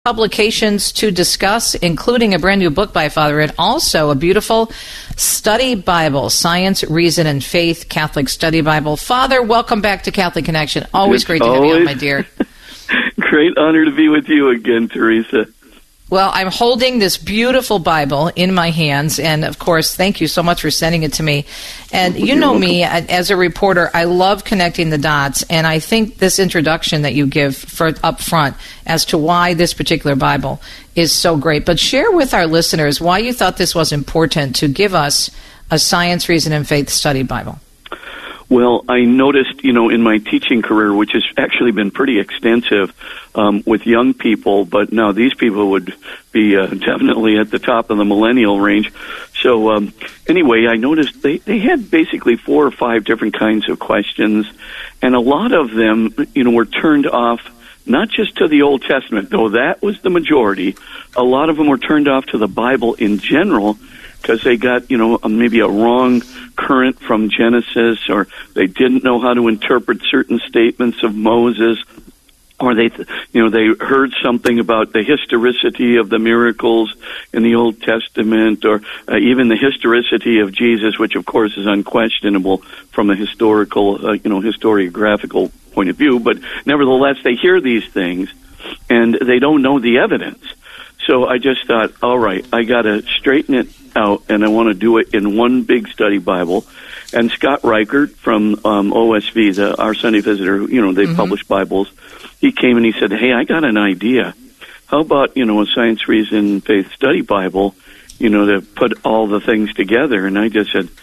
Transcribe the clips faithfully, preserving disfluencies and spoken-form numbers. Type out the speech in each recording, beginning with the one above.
publications to discuss, including a brand new book by Father Ed, also a beautiful study Bible, Science, Reason, and Faith, Catholic Study Bible. Father, welcome back to Catholic Connection. Always it's great to always have you on, my dear. Great honor to be with you again, Teresa. Well, I'm holding this beautiful Bible in my hands, and of course, thank you so much for sending it to me. And you know me, as a reporter, I love connecting the dots, and I think this introduction that you give for up front as to why this particular Bible is so great. But share with our listeners why you thought this was important to give us a Science, Reason, and Faith study Bible. Well, I noticed, you know, in my teaching career, which has actually been pretty extensive um, with young people, but now these people would be uh, definitely at the top of the millennial range. So um, anyway, I noticed they, they had basically four or five different kinds of questions, and a lot of them, you know, were turned off not just to the Old Testament, though that was the majority. A lot of them were turned off to the Bible in general, because they got, you know, maybe a wrong current from Genesis, or they didn't know how to interpret certain statements of Moses, or they, you know, they heard something about the historicity of the miracles in the Old Testament, or uh, even the historicity of Jesus, which of course is unquestionable from a historical, uh, you know, historiographical point of view. But nevertheless, they hear these things and they don't know the evidence. So I just thought, all right, I got to straighten it out, and I want to do it in one big study Bible. And Scott Reichert from um, O S V, the, our Sunday Visitor, you know, they mm-hmm. publish Bibles, he came and he said, hey, I got an idea. How about, you know, a Science, Reason, Faith study Bible, you know, to put all the things together? And I just said,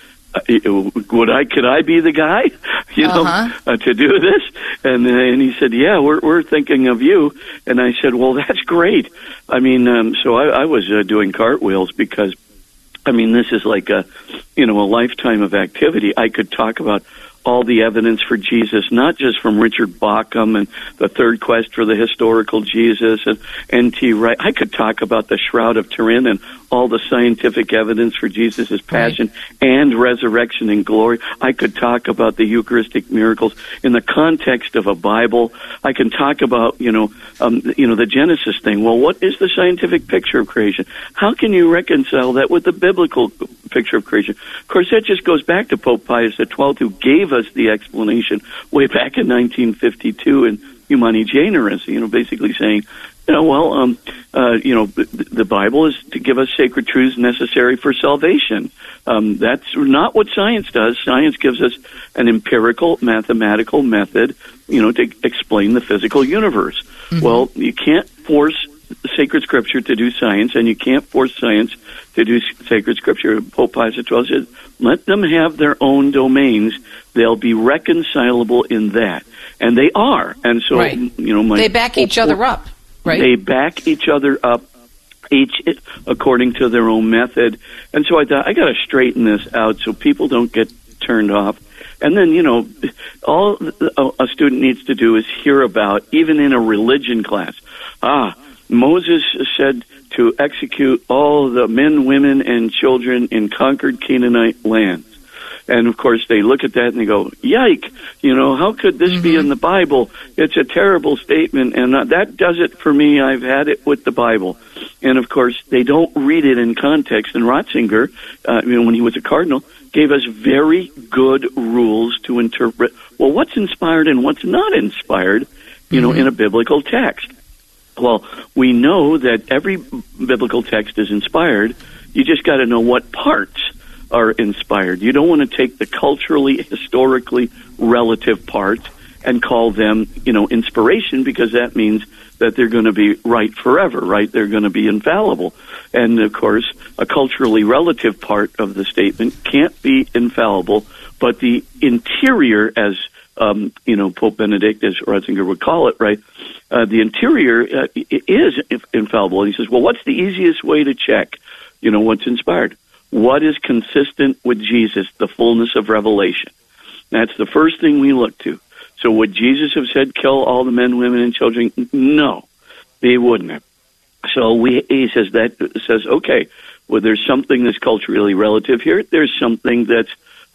would I, could I be the guy, you know, uh-huh. uh, to do this? And uh, and he said, yeah, we're we're thinking of you. And I said, well, that's great. I mean, um, so I, I was uh, doing cartwheels because, I mean, this is like a, you know, a lifetime of activity. I could talk about all the evidence for Jesus, not just from Richard Bauckham and the Third Quest for the Historical Jesus and N T Wright. I could talk about the Shroud of Turin and all the scientific evidence for Jesus' passion right. and resurrection and glory. I could talk about the Eucharistic miracles in the context of a Bible. I can talk about, you know, um, you know, the Genesis thing. Well, what is the scientific picture of creation? How can you reconcile that with the biblical picture of creation? Of course, that just goes back to Pope Pius the twelfth, who gave us the explanation way back in nineteen fifty-two in Humani Generis, you know, basically saying, you know, well, um, uh, you know, the Bible is to give us sacred truths necessary for salvation. Um, that's not what science does. Science gives us an empirical, mathematical method, you know, to explain the physical universe. Mm-hmm. Well, you can't force sacred scripture to do science, and you can't force science to do sacred scripture. Pope Pius the twelfth said, let them have their own domains. They'll be reconcilable in that. And they are. And so, right. you know, my... They back each other up. Right. They back each other up, each according to their own method. And so I thought, I got to straighten this out so people don't get turned off. And then, you know, all a student needs to do is hear about, even in a religion class, ah, Moses said to execute all the men, women, and children in conquered Canaanite lands. And, of course, they look at that and they go, yike, you know, how could this mm-hmm. be in the Bible? It's a terrible statement, and that does it for me. I've had it with the Bible. And, of course, they don't read it in context. And Ratzinger, uh, you know, when he was a cardinal, gave us very good rules to interpret, well, what's inspired and what's not inspired, you mm-hmm. know, in a biblical text. Well, we know that every biblical text is inspired. You just got to know what parts are inspired. You don't want to take the culturally, historically relative parts and call them, you know, inspiration, because that means that they're going to be right forever, right? They're going to be infallible. And, of course, a culturally relative part of the statement can't be infallible, but the interior, as, um, you know, Pope Benedict, as Ratzinger would call it, right, uh, the interior uh, is infallible. And he says, well, what's the easiest way to check, you know, what's inspired? What is consistent with Jesus, the fullness of revelation? That's the first thing we look to. So would Jesus have said, kill all the men, women, and children? No, he wouldn't have. So we, he says that says, okay, well, there's something that's culturally relative here. There's something that's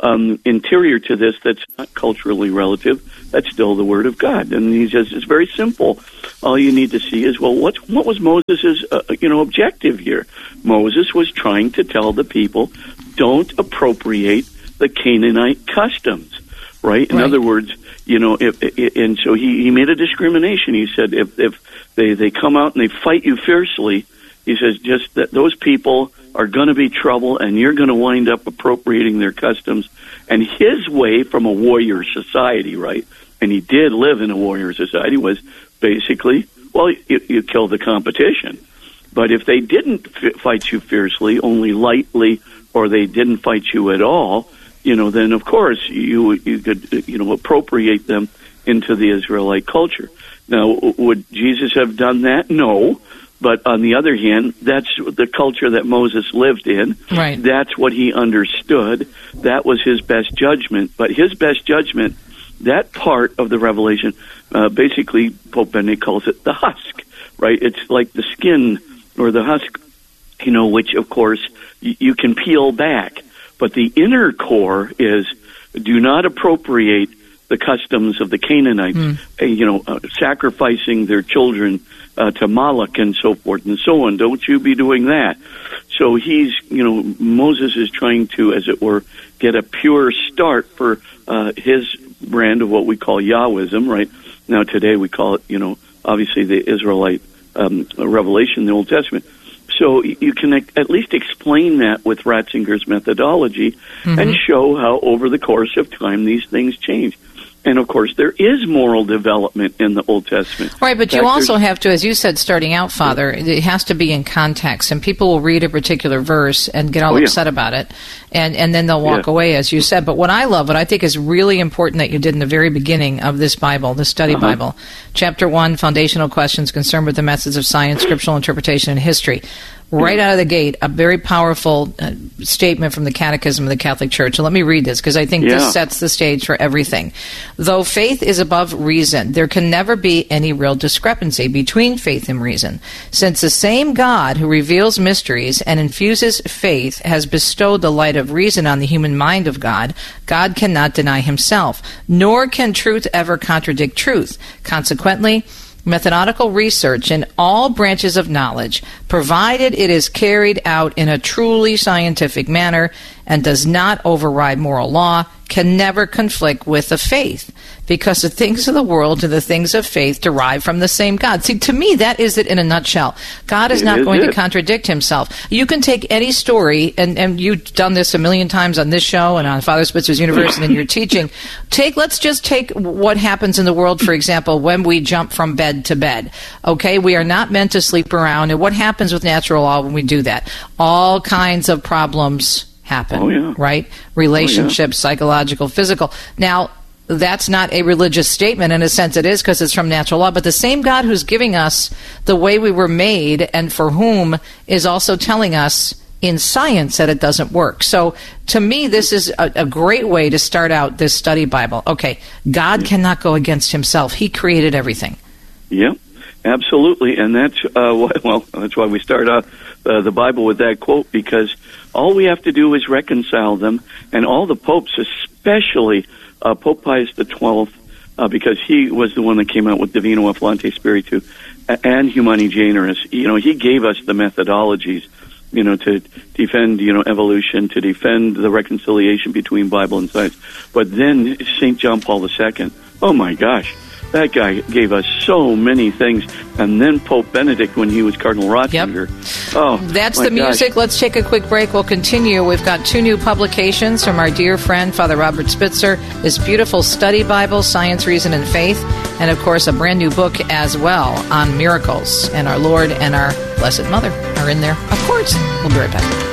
um, interior to this that's not culturally relative. That's still the Word of God. And he says it's very simple. All you need to see is, well, what, what was Moses' uh, you know, objective here? Moses was trying to tell the people, don't appropriate the Canaanite customs, right? In right. other words, you know, if, if, and so he, he made a discrimination. He said, if, if they, they come out and they fight you fiercely, he says just that those people are going to be trouble, and you're going to wind up appropriating their customs. And his way from a warrior society, right, and he did live in a warrior society, was basically, well, you, you kill the competition. But if they didn't f- fight you fiercely, only lightly, or they didn't fight you at all, you know, then of course you you could, you know, appropriate them into the Israelite culture. Now, would Jesus have done that? No. But on the other hand, that's the culture that Moses lived in. Right. That's what he understood. That was his best judgment. But his best judgment, that part of the revelation, uh, basically, Pope Benedict calls it the husk, right? It's like the skin or the husk, you know, which, of course, y- you can peel back. But the inner core is, do not appropriate the customs of the Canaanites, mm. uh, you know, uh, sacrificing their children uh, to Moloch and so forth and so on. Don't you be doing that. So he's, you know, Moses is trying to, as it were, get a pure start for uh, his brand of what we call Yahwism, right? Now today we call it, you know, obviously the Israelite um, revelation in the Old Testament. So you can at least explain that with Ratzinger's methodology mm-hmm. and show how over the course of time these things change. And, of course, there is moral development in the Old Testament. Right, but you also have to, as you said, starting out, Father, it has to be in context. And people will read a particular verse and get all oh, upset yeah. about it, and, and then they'll walk yeah. away, as you said. But what I love, what I think is really important that you did in the very beginning of this Bible, the study uh-huh. Bible, Chapter one, Foundational Questions Concerned with the Methods of Science, Scriptural Interpretation, and History. Right out of the gate, a very powerful uh, statement from the Catechism of the Catholic Church. And let me read this, because I think yeah. this sets the stage for everything. Though faith is above reason, there can never be any real discrepancy between faith and reason, since the same God who reveals mysteries and infuses faith has bestowed the light of reason on the human mind of God. God cannot deny himself, nor can truth ever contradict truth. Consequently, methodological research in all branches of knowledge, provided it is carried out in a truly scientific manner and does not override moral law, can never conflict with the faith, because the things of the world and the things of faith derive from the same God. See, to me, that is it in a nutshell. God is it not is going it. to contradict himself. You can take any story, and, and you've done this a million times on this show and on Father Spitzer's Universe and in your teaching. Take, let's just take what happens in the world, for example, when we jump from bed to bed. Okay, we are not meant to sleep around, and what happens with natural law when we do that? All kinds of problems happen, oh, yeah. right? Relationships, oh, yeah. psychological, physical. Now, that's not a religious statement. In a sense it is, because it's from natural law. But the same God who's giving us the way we were made and for whom is also telling us in science that it doesn't work. So to me, this is a, a great way to start out this study Bible. Okay, God yeah. cannot go against himself. He created everything. Yeah, absolutely. And that's, uh, why, well, that's why we start out uh, the Bible with that quote, because all we have to do is reconcile them. And all the popes, especially uh, Pope Pius the twelfth, uh, because he was the one that came out with Divino Afflante Spiritu and Humani Generis, you know, he gave us the methodologies, you know, to defend, you know, evolution, to defend the reconciliation between Bible and science. But then Saint John Paul the Second, oh my gosh, that guy gave us so many things. And then Pope Benedict, when he was Cardinal Ratzinger. Yep. Oh, that's the music. Gosh. Let's take a quick break. We'll continue. We've got two new publications from our dear friend, Father Robert Spitzer. This beautiful study Bible, Science, Reason, and Faith. And, of course, a brand new book as well on miracles. And our Lord and our Blessed Mother are in there, of course. We'll be right back.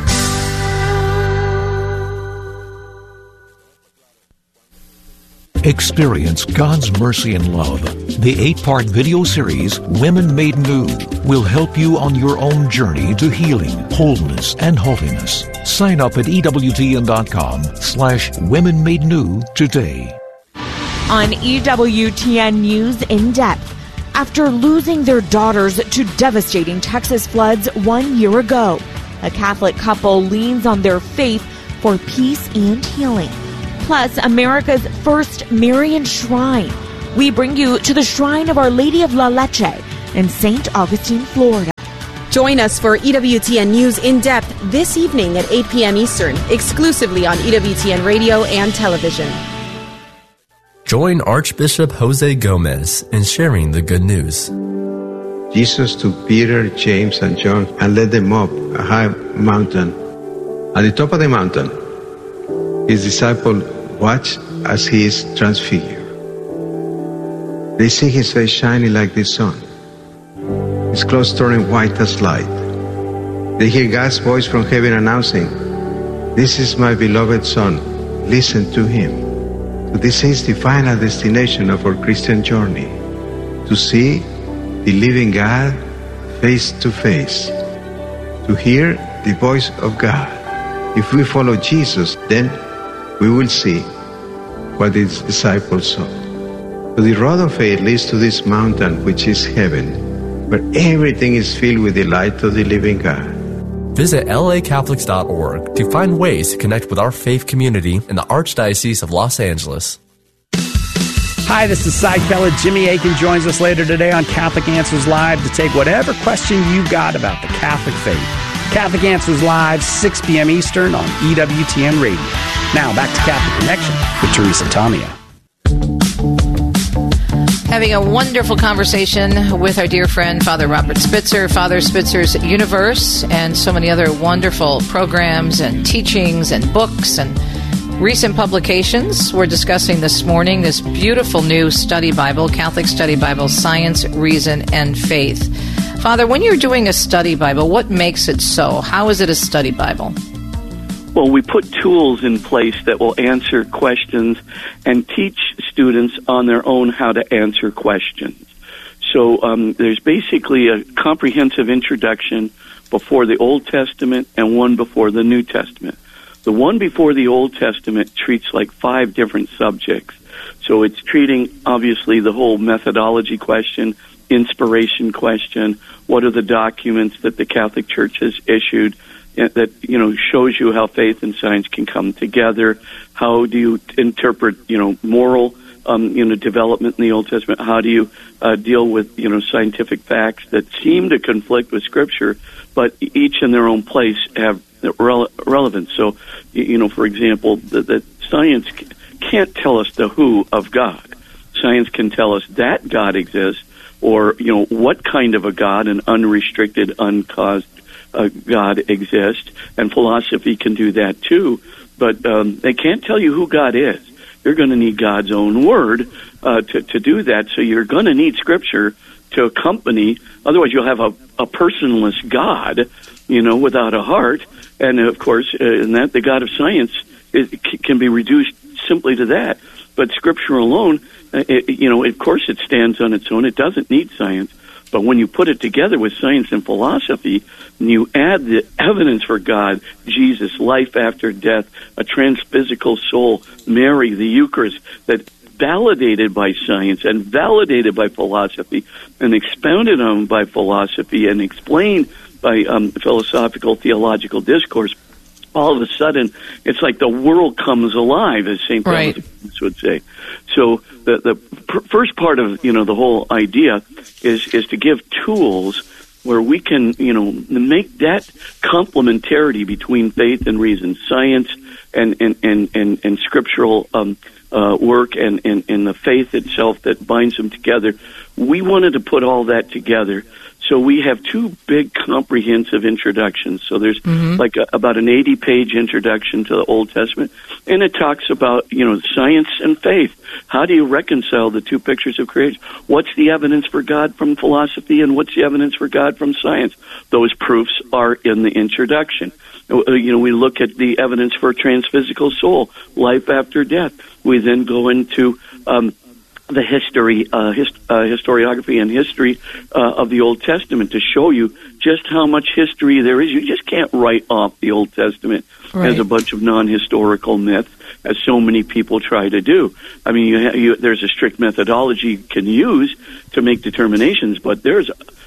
Experience God's mercy and love. The eight-part video series, Women Made New, will help you on your own journey to healing, wholeness, and holiness. Sign up at EWTN.com slash Women Made New today. On E W T N News In Depth, after losing their daughters to devastating Texas floods one year ago, a Catholic couple leans on their faith for peace and healing. Plus, America's first Marian shrine. We bring you to the Shrine of Our Lady of La Leche in Saint Augustine, Florida. Join us for E W T N News In Depth this evening at eight p.m. Eastern, exclusively on E W T N Radio and television. Join Archbishop Jose Gomez in sharing the good news. Jesus took Peter, James, and John and led them up a high mountain. At the top of the mountain, his disciples watched as he is transfigured. They see his face shining like the sun, his clothes turning white as light. They hear God's voice from heaven announcing, "This is my beloved Son, listen to him." So this is the final destination of our Christian journey, to see the living God face to face, to hear the voice of God. If we follow Jesus, then we will see what his disciples saw. So the road of faith leads to this mountain, which is heaven, where everything is filled with the light of the living God. Visit L A Catholics dot org to find ways to connect with our faith community in the Archdiocese of Los Angeles. Hi, this is Cy Keller. Jimmy Akin joins us later today on Catholic Answers Live to take whatever question you got about the Catholic faith. Catholic Answers Live, six p.m. Eastern on E W T N Radio. Now, back to Catholic Connection with Teresa Tomeo. Having a wonderful conversation with our dear friend, Father Robert Spitzer, Father Spitzer's Universe, and so many other wonderful programs and teachings and books and recent publications. We're discussing this morning this beautiful new study Bible, Catholic Study Bible, Science, Reason, and Faith. Father, when you're doing a study Bible, what makes it so? How is it a study Bible? Well, we put tools in place that will answer questions and teach students on their own how to answer questions. So um, there's basically a comprehensive introduction before the Old Testament and one before the New Testament. The one before the Old Testament treats like five different subjects. So it's treating, obviously, the whole methodology question, inspiration question, what are the documents that the Catholic Church has issued that, you know, shows you how faith and science can come together. How do you interpret, you know, moral, um, you know, development in the Old Testament? How do you uh, deal with, you know, scientific facts that seem to conflict with Scripture, but each in their own place have rele- relevance? So, you know, for example, that, that science can't tell us the who of God. Science can tell us that God exists, or, you know, what kind of a God, an unrestricted, uncaused uh, God exists, and philosophy can do that too. But um, they can't tell you who God is. You're going to need God's own word uh, to, to do that, so you're going to need Scripture to accompany. Otherwise, you'll have a, a personless God, you know, without a heart. And, of course, uh, in that, the God of science is, can be reduced simply to that. But Scripture alone, uh, it, you know, of course it stands on its own. It doesn't need science. But when you put it together with science and philosophy, and you add the evidence for God, Jesus, life after death, a transphysical soul, Mary, the Eucharist, that validated by science and validated by philosophy and expounded on by philosophy and explained by um, philosophical theological discourse, all of a sudden, it's like the world comes alive, as Saint Thomas right. would say. So the the pr- first part of, you know, the whole idea is is to give tools where we can, you know, make that complementarity between faith and reason, science and and and and, and scriptural um, uh, work, and, and and the faith itself that binds them together. We wanted to put all that together. So we have two big comprehensive introductions. So there's mm-hmm. like a, about an eighty-page introduction to the Old Testament, and it talks about, you know, science and faith. How do you reconcile the two pictures of creation? What's the evidence for God from philosophy, and what's the evidence for God from science? Those proofs are in the introduction. You know, we look at the evidence for a transphysical soul, life after death. We then go into um, the history, uh, hist- uh, historiography and history uh, of the Old Testament to show you just how much history there is. You just can't write off the Old Testament right. as a bunch of non-historical myths, as so many people try to do. I mean, you ha- you, there's a strict methodology you can use to make determinations, but there's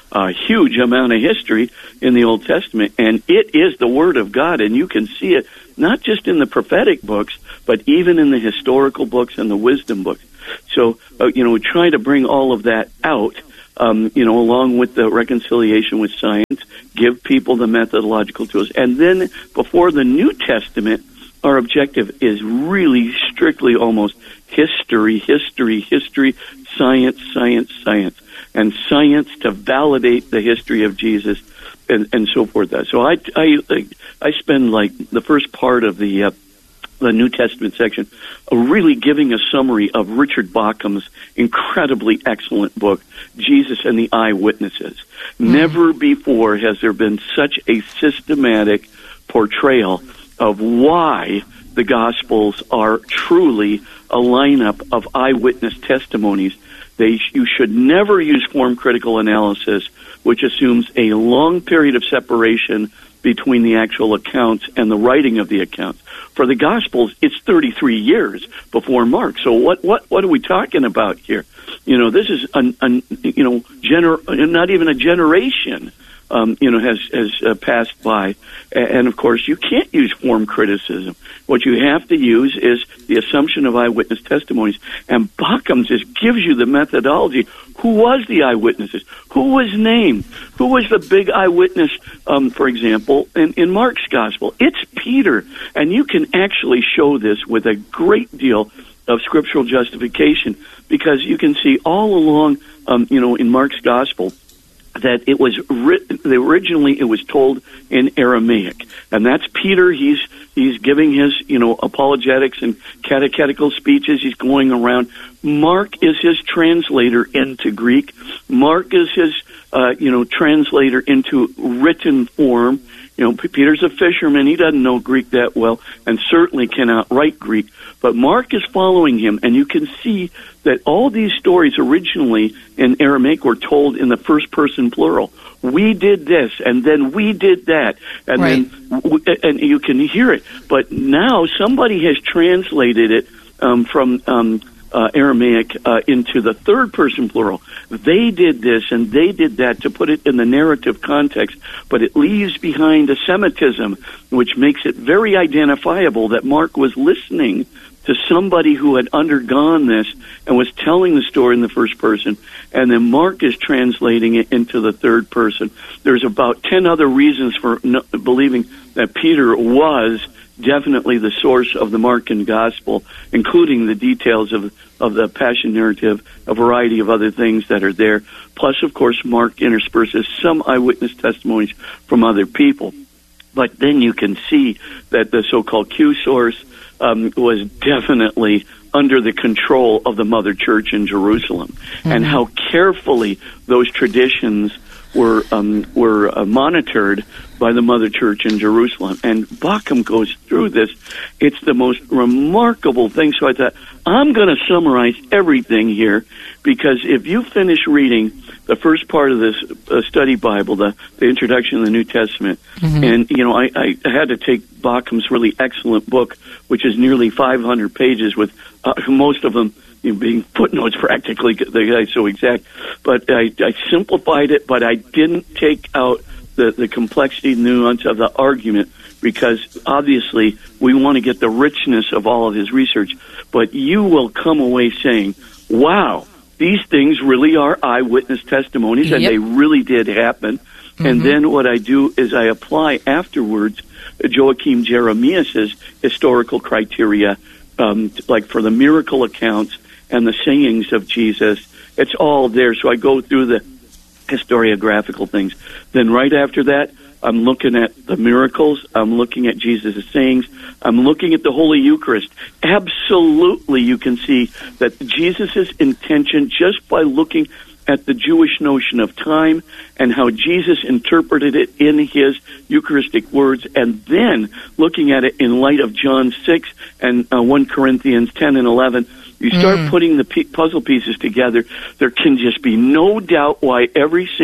a huge amount of history in the Old Testament, and it is the Word of God, and you can see it not just in the prophetic books, but even in the historical books and the wisdom books. So, uh, you know, we try to bring all of that out, um, you know, along with the reconciliation with science, give people the methodological tools. And then before the New Testament, our objective is really strictly almost history, history, history, science, science, science, and science to validate the history of Jesus and, and so forth. So I, I, I spend like the first part of the uh, the New Testament section uh, really giving a summary of Richard Bauckham's incredibly excellent book, Jesus and the Eyewitnesses. Mm. Never before has there been such a systematic portrayal of why the Gospels are truly a lineup of eyewitness testimonies. They, you should never use form critical analysis, which assumes a long period of separation between the actual accounts and the writing of the accounts. For the Gospels, it's thirty-three years before Mark. So what what what are we talking about here? You know, this is an, an you know gener- not even a generation. Um, you know, has has uh, passed by, and of course, you can't use form criticism. What you have to use is the assumption of eyewitness testimonies. And Bauckham just gives you the methodology. Who was the eyewitnesses? Who was named? Who was the big eyewitness? Um, for example, in, in Mark's gospel, it's Peter, and you can actually show this with a great deal of scriptural justification because you can see all along, um, you know, in Mark's gospel, that it was written, originally it was told in Aramaic, and that's Peter. He's he's giving his you know apologetics and catechetical speeches. He's going around. Mark is his translator into Greek. Mark is his uh, you know translator into written form. You know, Peter's a fisherman. He doesn't know Greek that well, and certainly cannot write Greek. But Mark is following him, and you can see that all these stories originally in Aramaic were told in the first person plural. We did this, and then we did that, and right. then and you can hear it. But now somebody has translated it um, from um, uh, Aramaic uh, into the third person plural. They did this and they did that to put it in the narrative context, but it leaves behind a Semitism, which makes it very identifiable that Mark was listening to somebody who had undergone this and was telling the story in the first person, and then Mark is translating it into the third person. There's about ten other reasons for no, believing that Peter was definitely the source of the Markan gospel, including the details of of the passion narrative, a variety of other things that are there. Plus, of course, Mark intersperses some eyewitness testimonies from other people. But then you can see that the so-called Q source um, was definitely under the control of the Mother Church in Jerusalem, mm-hmm. and how carefully those traditions were um, were uh, monitored by the Mother Church in Jerusalem. And Bauckham goes through this. It's the most remarkable thing. So I thought, I'm going to summarize everything here, because if you finish reading the first part of this uh, study Bible, the, the introduction to the New Testament, mm-hmm. and, you know, I, I had to take Bauckham's really excellent book, which is nearly five hundred pages with uh, most of them you know, being footnotes practically, the guy's so exact. But I, I simplified it, but I didn't take out the, the complexity, nuance of the argument, because obviously we want to get the richness of all of his research. But you will come away saying, wow, these things really are eyewitness testimonies, and yep. they really did happen. Mm-hmm. And then what I do is I apply afterwards Joachim Jeremias's historical criteria, um, like for the miracle accounts and the sayings of Jesus. It's all there. So I go through the historiographical things. Then right after that, I'm looking at the miracles. I'm looking at Jesus' sayings. I'm looking at the Holy Eucharist. Absolutely, you can see that Jesus' intention, just by looking at the Jewish notion of time and how Jesus interpreted it in his Eucharistic words, and then looking at it in light of John six and uh, First Corinthians ten and eleven, you start mm. putting the p- puzzle pieces together. There can just be no doubt why every single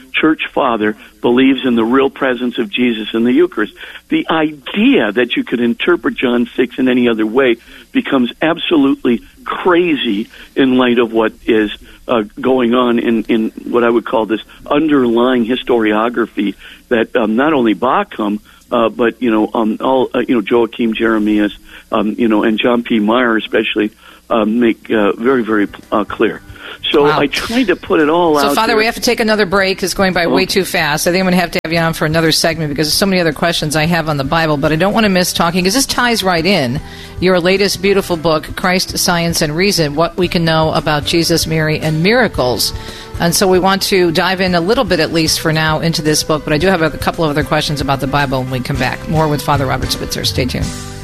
church father believes in the real presence of Jesus in the Eucharist. The idea that you could interpret John six in any other way becomes absolutely crazy in light of what is uh, going on in, in what I would call this underlying historiography that um, not only Bauckham, uh, but, you know, um, all, uh, you know, Joachim Jeremias, um, you know, and John P. Meyer especially uh, make uh, very, very uh, clear. So wow. I tried to put it all so out So, Father, there. we have to take another break. It's going by oh. way too fast. I think I'm going to have to have you on for another segment because there's so many other questions I have on the Bible, but I don't want to miss talking because this ties right in. Your latest beautiful book, Christ, Science, and Reason, What We Can Know About Jesus, Mary, and Miracles. And so we want to dive in a little bit, at least for now, into this book, but I do have a couple of other questions about the Bible when we come back. More with Father Robert Spitzer. Stay tuned.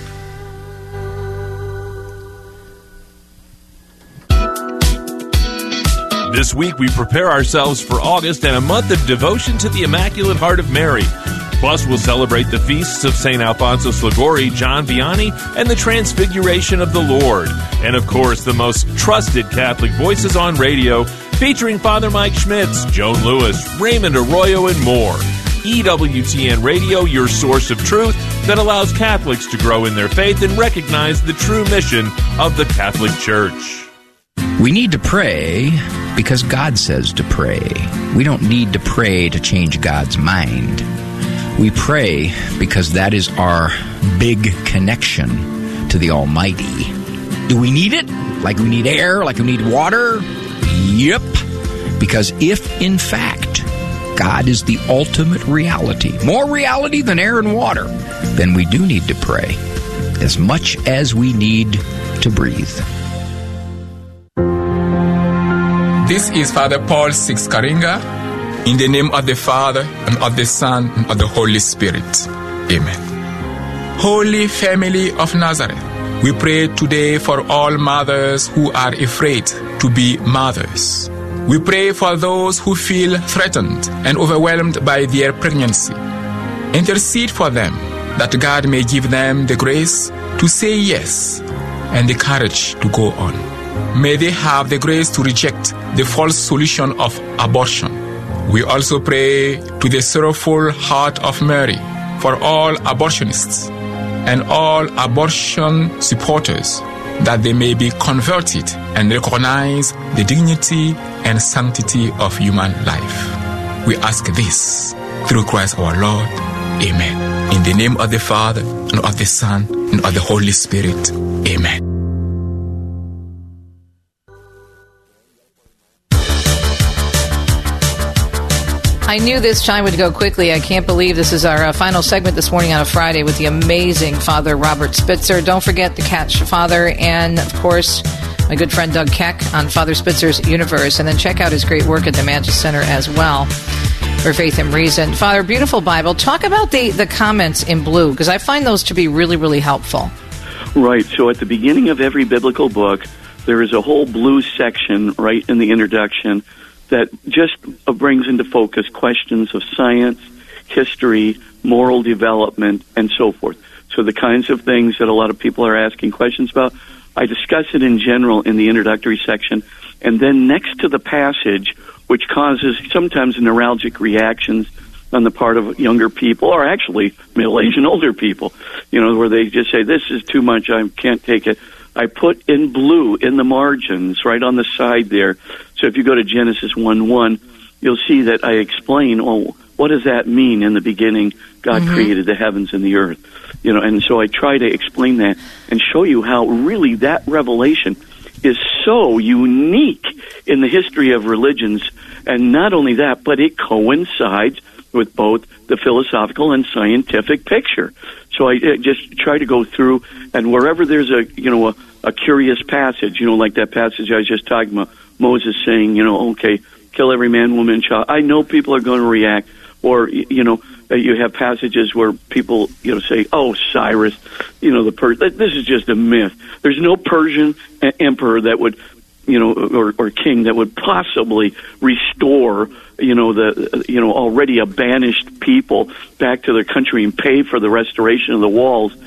This week, we prepare ourselves for August and a month of devotion to the Immaculate Heart of Mary. Plus, we'll celebrate the feasts of Saint Alfonso Liguori, John Vianney, and the Transfiguration of the Lord. And, of course, the most trusted Catholic voices on radio, featuring Father Mike Schmitz, Joan Lewis, Raymond Arroyo, and more. E W T N Radio, your source of truth that allows Catholics to grow in their faith and recognize the true mission of the Catholic Church. We need to pray because God says to pray. We don't need to pray to change God's mind. We pray because that is our big connection to the Almighty. Do we need it? Like we need air? Like we need water? Yep. Because if, in fact, God is the ultimate reality, more reality than air and water, then we do need to pray as much as we need to breathe. This is Father Paul Six Karinga, in the name of the Father, and of the Son, and of the Holy Spirit. Amen. Holy Family of Nazareth, we pray today for all mothers who are afraid to be mothers. We pray for those who feel threatened and overwhelmed by their pregnancy. Intercede for them, that God may give them the grace to say yes and the courage to go on. May they have the grace to reject the false solution of abortion. We also pray to the sorrowful heart of Mary for all abortionists and all abortion supporters, that they may be converted and recognize the dignity and sanctity of human life. We ask this through Christ our Lord. Amen. In the name of the Father, and of the Son, and of the Holy Spirit. Amen. I knew this time would go quickly. I can't believe this is our uh, final segment this morning on a Friday with the amazing Father Robert Spitzer. Don't forget the Catch Father and, of course, my good friend Doug Keck on Father Spitzer's Universe. And then check out his great work at the Magis Center as well for Faith and Reason. Father, beautiful Bible. Talk about the, the comments in blue, because I find those to be really, really helpful. Right. So at the beginning of every biblical book, there is a whole blue section right in the introduction that just brings into focus questions of science, history, moral development, and so forth. So the kinds of things that a lot of people are asking questions about, I discuss it in general in the introductory section. And then next to the passage, which causes sometimes neuralgic reactions on the part of younger people, or actually middle-aged and older people, you know, where they just say, this is too much, I can't take it. I put in blue in the margins, right on the side there. So if you go to Genesis one one, you'll see that I explain, oh, what does that mean? In the beginning, God mm-hmm. created the heavens and the earth. You know, and so I try to explain that and show you how really that revelation is so unique in the history of religions. And not only that, but it coincides with both the philosophical and scientific picture. So I just try to go through, and wherever there's a, you know, a, a curious passage, you know, like that passage I was just talking about, Moses saying, you know, okay, kill every man, woman, and child. I know people are going to react. Or, you know, you have passages where people, you know, say, oh, Cyrus, you know, the per- this is just a myth. There's no Persian emperor that would, you know, or, or king that would possibly restore, you know, the, you know, already a banished people back to their country and pay for the restoration of the walls.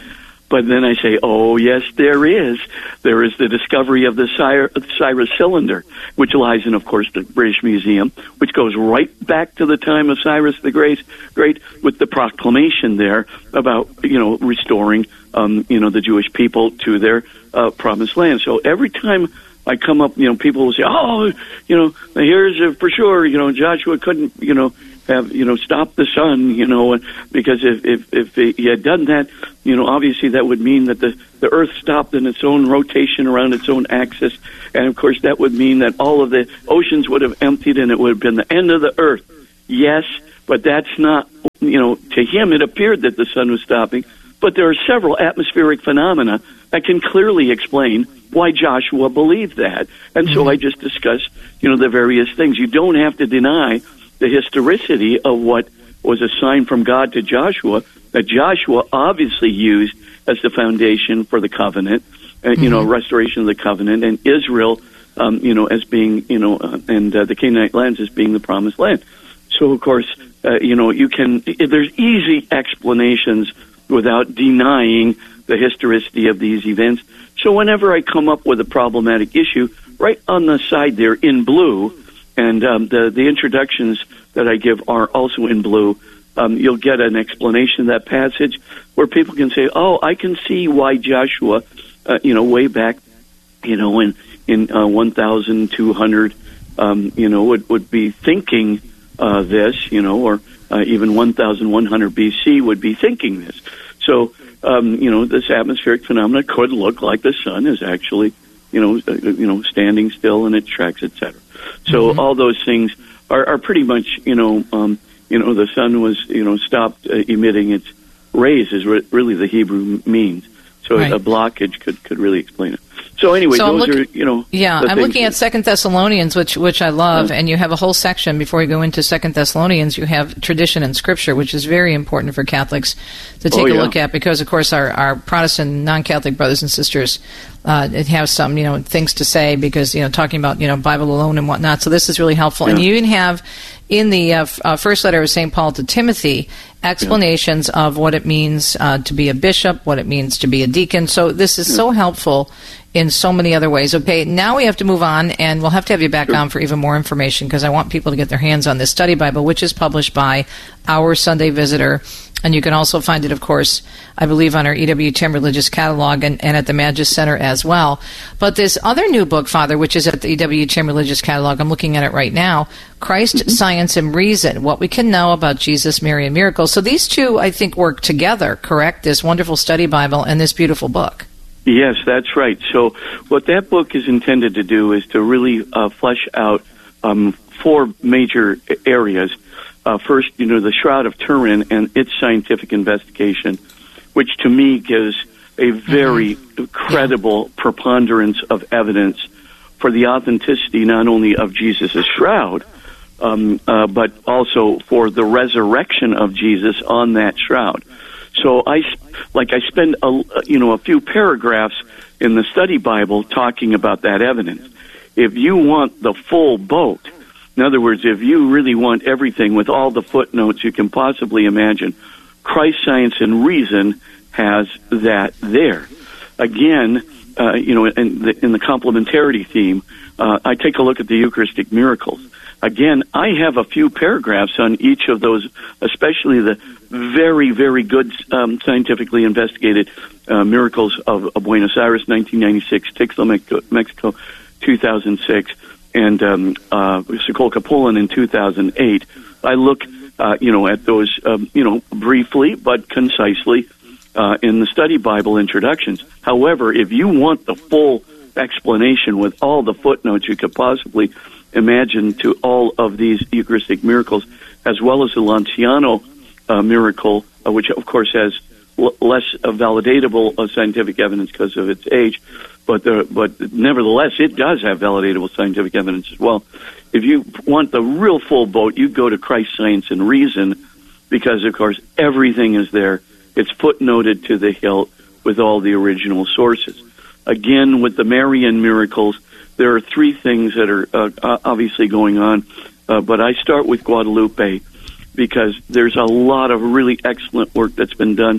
But then I say, oh, yes, there is. There is the discovery of the Cyrus cylinder, which lies in, of course, the British Museum, which goes right back to the time of Cyrus the Great, great with the proclamation there about, you know, restoring, um, you know, the Jewish people to their uh, promised land. So every time I come up, you know, people will say, oh, you know, here's uh, for sure, you know, Joshua couldn't, you know, have, you know, stopped the sun, you know, because if, if, if he had done that, you know, obviously that would mean that the, the earth stopped in its own rotation around its own axis. And of course that would mean that all of the oceans would have emptied and it would have been the end of the earth. Yes, but that's not, you know, to him it appeared that the sun was stopping. But there are several atmospheric phenomena that can clearly explain why Joshua believed that. And mm-hmm. so I just discussed, you know, the various things. You don't have to deny the historicity of what was a sign from God to Joshua that Joshua obviously used as the foundation for the covenant, uh, mm-hmm. you know, restoration of the covenant, and Israel, um, you know, as being, you know, uh, and uh, the Canaanite lands as being the promised land. So, of course, uh, you know, you can, there's easy explanations without denying the historicity of these events. So whenever I come up with a problematic issue, right on the side there in blue, and um, the, the introductions that I give are also in blue, um, you'll get an explanation of that passage where people can say, oh, I can see why Joshua, uh, you know, way back, you know, in, in uh, one thousand two hundred, um, you know, would, would be thinking uh, this, you know, or uh, even one thousand one hundred B C would be thinking this. So, um, you know, this atmospheric phenomena could look like the sun is actually, you know, uh, you know, standing still in its tracks, et cetera. So mm-hmm. all those things are, are pretty much, you know, um, you know, the sun was, you know, stopped uh, emitting its rays is re- really the Hebrew means. So right. a blockage could, could really explain it. So anyway, so those looking, are, you know. Yeah, I'm looking at Second Thessalonians, which which I love, yeah. and you have a whole section before you go into Second Thessalonians. You have tradition and scripture, which is very important for Catholics to take oh, a yeah. look at, because, of course, our, our Protestant non-Catholic brothers and sisters uh, have some, you know, things to say because, you know, talking about, you know, Bible alone and whatnot. So this is really helpful. Yeah. And you even have in the uh, f- uh, first letter of Saint Paul to Timothy explanations yeah. of what it means uh, to be a bishop, what it means to be a deacon. So this is yeah. so helpful in so many other ways. Okay, now we have to move on, and we'll have to have you back sure. on for even more information, because I want people to get their hands on this study Bible, which is published by Our Sunday Visitor. And you can also find it, of course, I believe, on our E W T N Religious Catalog and, and at the Magis Center as well. But this other new book, Father, which is at the E W T N Religious Catalog, I'm looking at it right now, Christ, mm-hmm. Science, and Reason, What We Can Know About Jesus, Mary, and Miracles. So these two, I think, work together, correct? This wonderful study Bible and this beautiful book. Yes, that's right. So what that book is intended to do is to really uh, flesh out um, four major areas. Uh, first, you know, the Shroud of Turin and its scientific investigation, which to me gives a very mm-hmm. credible yeah. preponderance of evidence for the authenticity not only of Jesus' shroud, um, uh, but also for the resurrection of Jesus on that shroud. So I, like, I spend a, you know, a few paragraphs in the study Bible talking about that evidence. If you want the full boat, in other words, if you really want everything with all the footnotes you can possibly imagine, Christ, Science, and Reason has that there. Again, uh, you know, in the, in the complementarity theme, uh, I take a look at the Eucharistic miracles. Again, I have a few paragraphs on each of those, especially the very, very good um, scientifically investigated uh, miracles of, of Buenos Aires, nineteen ninety-six, Tixla, Mexico, Mexico two thousand six, and um, uh, Sokolka, in two thousand eight. I look, uh, you know, at those, um, you know, briefly but concisely uh, in the study Bible introductions. However, if you want the full explanation with all the footnotes you could possibly imagine to all of these Eucharistic miracles, as well as the Lanciano uh, miracle, uh, which of course has l- less uh, validatable uh, scientific evidence because of its age, but there, but nevertheless, it does have validatable scientific evidence as well. If you want the real full boat, you go to Christ, Science, and Reason, because of course everything is there. It's footnoted to the hilt with all the original sources. Again, with the Marian miracles, there are three things that are uh, obviously going on, uh, but I start with Guadalupe because there's a lot of really excellent work that's been done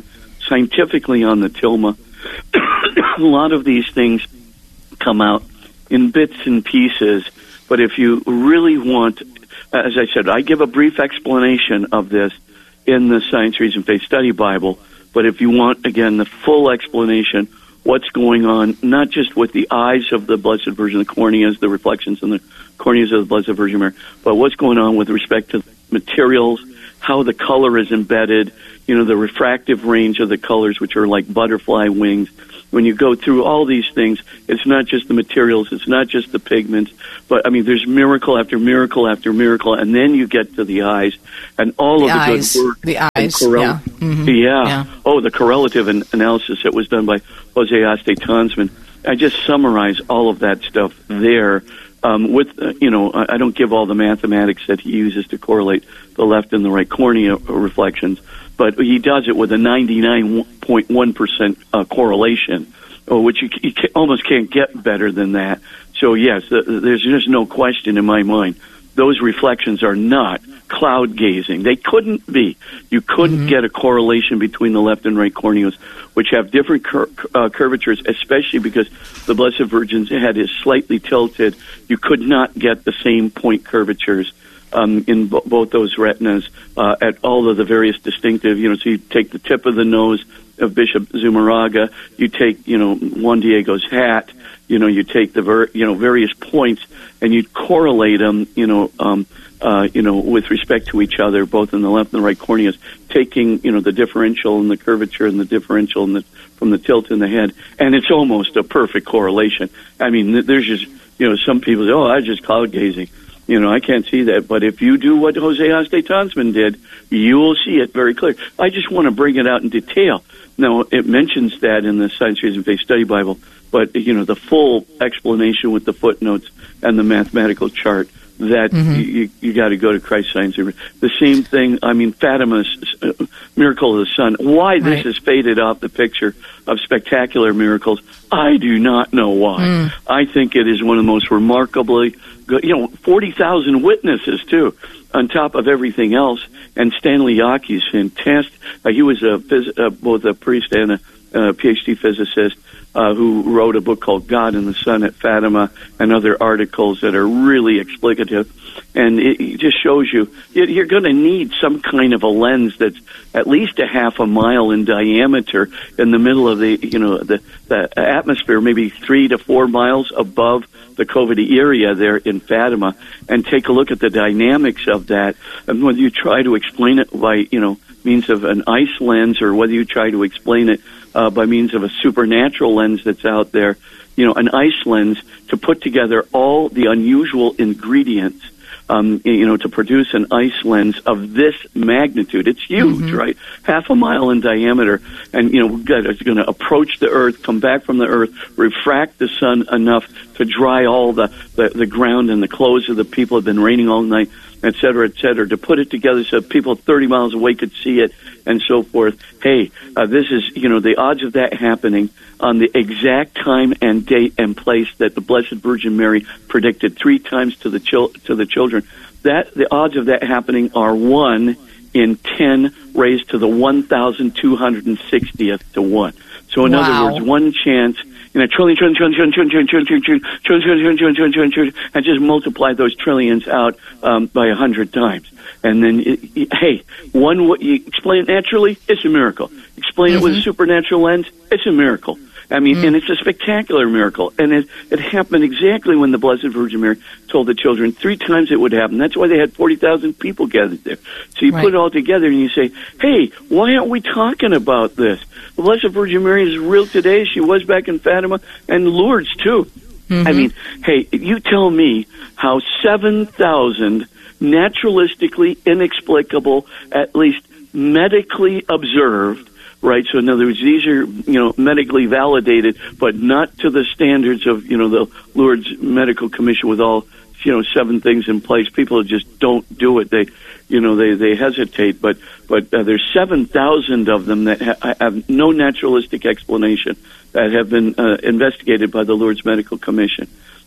scientifically on the tilma. A lot of these things come out in bits and pieces, but if you really want, as I said, I give a brief explanation of this in the Science, Reason, Faith Study Bible, but if you want, again, the full explanation, what's going on, not just with the eyes of the Blessed Virgin, the corneas, the reflections in the corneas of the Blessed Virgin Mary, but what's going on with respect to materials, how the color is embedded, you know, the refractive range of the colors, which are like butterfly wings. When you go through all these things, it's not just the materials, it's not just the pigments, but, I mean, there's miracle after miracle after miracle, and then you get to the eyes, and all the of the eyes, good work. The eyes, correl- yeah. Mm-hmm. yeah. yeah. Oh, the correlative an- analysis that was done by Jose Aste Tonsman. I just summarize all of that stuff there. Um, with, uh, you know, I, I don't give all the mathematics that he uses to correlate the left and the right cornea reflections, but he does it with a ninety-nine point one percent uh, correlation, which you, you can, almost can't get better than that. So, yes, the, there's just no question in my mind. Those reflections are not cloud gazing. They couldn't be. You couldn't mm-hmm. get a correlation between the left and right corneas, which have different cur- uh, curvatures, especially because the Blessed Virgin's head is slightly tilted. You could not get the same point curvatures um, in bo- both those retinas uh, at all of the various distinctive, you know, so you take the tip of the nose of Bishop Zumarraga, you take, you know, Juan Diego's hat, you know, you take the, ver- you know, various points, and you correlate them, you know, um, uh, you know, with respect to each other, both in the left and the right corneas, taking, you know, the differential and the curvature and the differential and the, from the tilt in the head, and it's almost a perfect correlation. I mean, there's just, you know, some people say, oh, I was just cloud gazing. You know, I can't see that. But if you do what Jose Aste Tonsman did, you will see it very clear. I just want to bring it out in detail. Now, it mentions that in the Science, Reason, Faith Study Bible, but, you know, the full explanation with the footnotes and the mathematical chart, that mm-hmm. you, you got to go to Christ Science. The same thing, I mean, Fatima's uh, Miracle of the Sun. Why right. this has faded off the picture of spectacular miracles, I do not know why. Mm. I think it is one of the most remarkably good, you know, forty thousand witnesses, too, on top of everything else. And Stanley Yaki is fantastic. Uh, he was a phys- uh, both a priest and a uh, PhD physicist uh, who wrote a book called God and the Sun at Fatima and other articles that are really explicative. And it, it just shows you you're going to need some kind of a lens that's at least a half a mile in diameter in the middle of the, you know, the, the atmosphere, maybe three to four miles above the Covidi area there in Fatima, and take a look at the dynamics of that. And whether you try to explain it by, you know, means of an ice lens, or whether you try to explain it uh, by means of a supernatural lens that's out there, you know, an ice lens to put together all the unusual ingredients, um, you know, to produce an ice lens of this magnitude. It's huge, mm-hmm. right? Half a mile in diameter. And, you know, it's going to approach the Earth, come back from the Earth, refract the sun enough to dry all the, the, the ground and the clothes of the people. Have been raining all night, et cetera, et cetera, to put it together so people thirty miles away could see it, and so forth. Hey, uh, this is, you know, the odds of that happening on the exact time and date and place that the Blessed Virgin Mary predicted three times to the chil- to the children. That the odds of that happening are one in ten raised to the one thousand two hundred sixtieth to one. So in wow. other words, one chance. You know, trillion, trillion, trillion, trillion, trillion, trillion, trillion, trillion, trillion, trillion, trillion, trillion, trillion, trillion, and just multiply those trillions out um, by a hundred times. And then, it, it, hey, one, what you explain it naturally, it's a miracle. Explain mm-hmm. it with a supernatural lens, it's a miracle. I mean, mm. and it's a spectacular miracle. And it, it happened exactly when the Blessed Virgin Mary told the children three times it would happen. That's why they had forty thousand people gathered there. So you right. put it all together and you say, hey, why aren't we talking about this? The Blessed Virgin Mary is real today. She was back in Fatima and Lourdes, too. Mm-hmm. I mean, hey, you tell me how seven thousand naturalistically inexplicable, at least medically observed, right? So in other words, these are, you know, medically validated, but not to the standards of, you know, the Lourdes Medical Commission with all, you know, seven things in place. People just don't do it. They, you know, they, they hesitate. But but uh, there's seven thousand of them that ha- have no naturalistic explanation that have been uh, investigated by the Lourdes Medical Commission.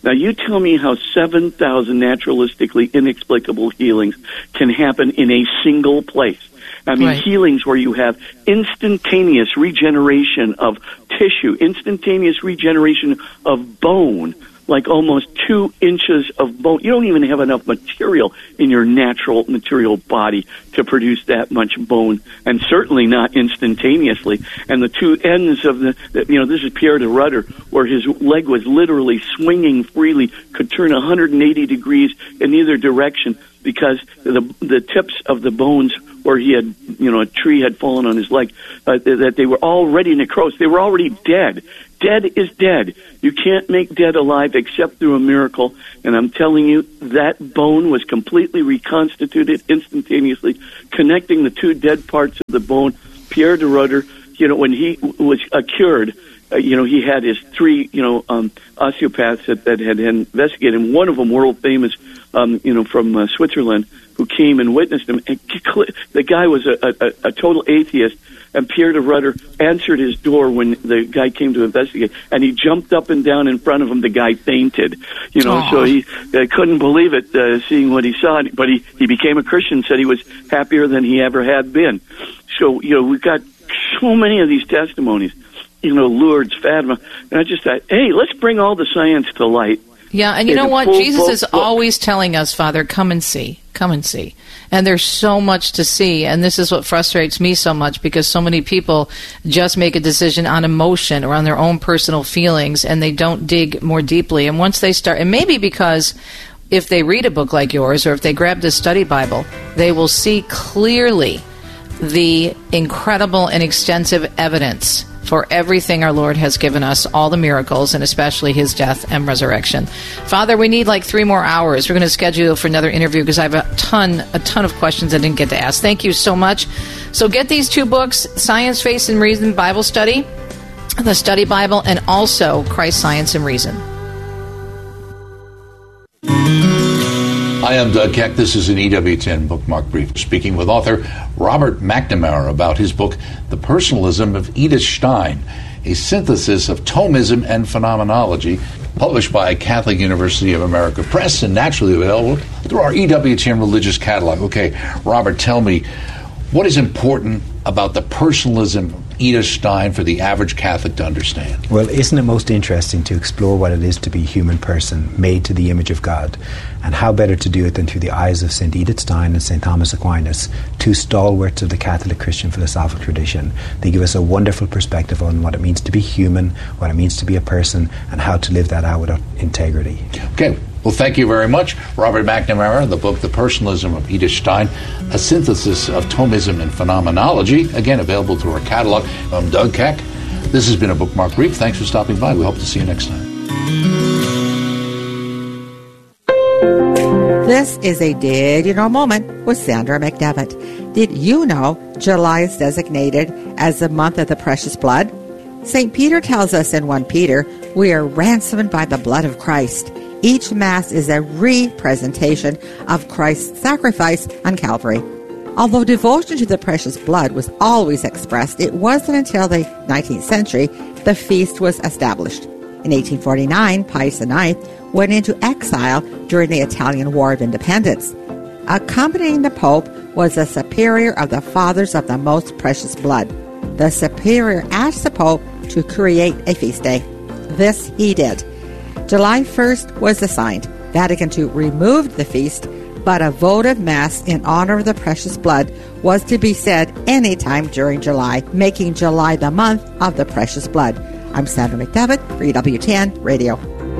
Now, you tell me how seven thousand naturalistically inexplicable healings can happen in a single place. I mean, right. Healings where you have instantaneous regeneration of tissue, instantaneous regeneration of bone, like almost two inches of bone. You don't even have enough material in your natural material body to produce that much bone, and certainly not instantaneously. And the two ends of the, you know, this is Pierre de Rudder, where his leg was literally swinging freely, could turn one hundred eighty degrees in either direction, because the the tips of the bones where he had, you know, a tree had fallen on his leg, uh, that they were already necrosed. They were already dead. Dead is dead. You can't make dead alive except through a miracle. And I'm telling you, that bone was completely reconstituted instantaneously, connecting the two dead parts of the bone. Pierre de Rudder, you know, when he was uh, cured, uh, you know, he had his three, you know, um, osteopaths that, that had investigated him. One of them, world famous, um, you know, from uh, Switzerland, who came and witnessed him. And the guy was a, a, a total atheist, and Pierre de Rudder answered his door when the guy came to investigate, and he jumped up and down in front of him. The guy fainted, you know, Aww. so he uh, couldn't believe it, uh, seeing what he saw. But he, he became a Christian, said he was happier than he ever had been. So, you know, we've got so many of these testimonies, you know, Lourdes, Fatima, and I just thought, hey, let's bring all the science to light. Yeah, and you know what? Jesus is always telling us, Father, come and see. Come and see. And there's so much to see, and this is what frustrates me so much, because so many people just make a decision on emotion or on their own personal feelings, and they don't dig more deeply. And once they start, and maybe because if they read a book like yours, or if they grab this study Bible, they will see clearly the incredible and extensive evidence for everything our Lord has given us, all the miracles, and especially his death and resurrection. Father, we need like three more hours. We're going to schedule for another interview because I have a ton, a ton of questions I didn't get to ask. Thank you so much. So get these two books, Science, Faith, and Reason Bible Study, the Study Bible, and also Christ, Science, and Reason. Hi, I'm Doug Keck. This is an E W ten Bookmark Brief, speaking with author Robert McNamara about his book, The Personalism of Edith Stein, a synthesis of Thomism and phenomenology, published by Catholic University of America Press and naturally available through our E W T N religious catalog. Okay, Robert, tell me, what is important about the personalism of Edith Stein for the average Catholic to understand? Well, isn't it most interesting to explore what it is to be a human person made to the image of God? And how better to do it than through the eyes of Saint Edith Stein and Saint Thomas Aquinas, two stalwarts of the Catholic Christian philosophical tradition. They give us a wonderful perspective on what it means to be human, what it means to be a person, and how to live that out with integrity. Okay. Well, thank you very much. Robert McNamara, the book, The Personalism of Edith Stein, a synthesis of Thomism and phenomenology, again, available through our catalog. I'm Doug Keck. This has been a Bookmark Brief. Thanks for stopping by. We hope to see you next time. This is a Did You Know moment with Sandra McDevitt. Did you know July is designated as the month of the precious blood? Saint Peter tells us in First Peter, we are ransomed by the blood of Christ. Each Mass is a representation of Christ's sacrifice on Calvary. Although devotion to the precious blood was always expressed, it wasn't until the nineteenth century the feast was established. In eighteen forty-nine, Pius the ninth went into exile during the Italian War of Independence. Accompanying the Pope was the Superior of the Fathers of the Most Precious Blood. The Superior asked the Pope to create a feast day. This he did. July first was assigned. Vatican two removed the feast, but a votive Mass in honor of the precious blood was to be said any time during July, making July the month of the precious blood. I'm Sandra McDevitt for E W T N Radio.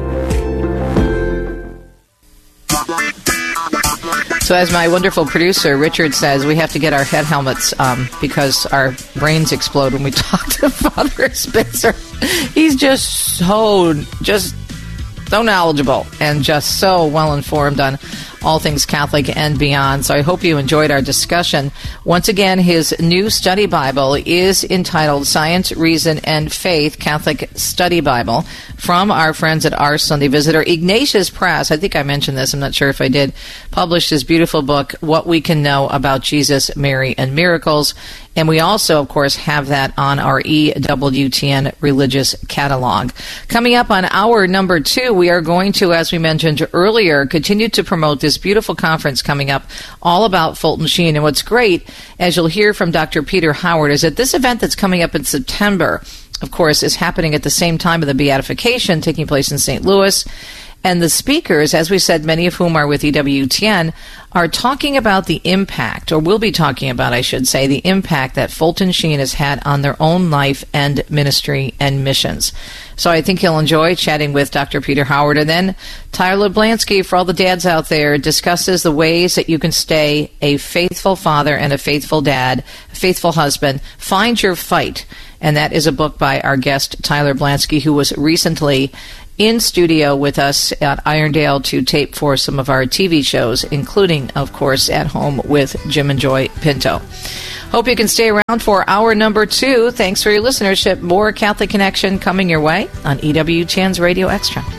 So as my wonderful producer, Richard, says, we have to get our head helmets um, because our brains explode when we talk to Father Spitzer. He's just so, just so knowledgeable and just so well-informed on all things Catholic and beyond. So I hope you enjoyed our discussion. Once again, his new study Bible is entitled Science, Reason, and Faith, Catholic Study Bible, from our friends at Our Sunday Visitor. Ignatius Press, I think I mentioned this, I'm not sure if I did, published his beautiful book, What We Can Know About Jesus, Mary, and Miracles. And we also, of course, have that on our E W T N religious catalog. Coming up on hour number two, we are going to, as we mentioned earlier, continue to promote this beautiful conference coming up all about Fulton Sheen. And what's great, as you'll hear from Doctor Peter Howard, is that this event that's coming up in September, of course, is happening at the same time of the beatification taking place in Saint Louis. And the speakers, as we said, many of whom are with E W T N, are talking about the impact, or will be talking about, I should say, the impact that Fulton Sheen has had on their own life and ministry and missions. So I think you'll enjoy chatting with Doctor Peter Howard. And then Tyler Blansky, for all the dads out there, discusses the ways that you can stay a faithful father and a faithful dad, a faithful husband. Find Your Fight. And that is a book by our guest, Tyler Blansky, who was recently in studio with us at Irondale to tape for some of our T V shows, including, of course, At Home with Jim and Joy Pinto. Hope you can stay around for hour number two. Thanks for your listenership. More Catholic Connection coming your way on E W T N's Radio Extra.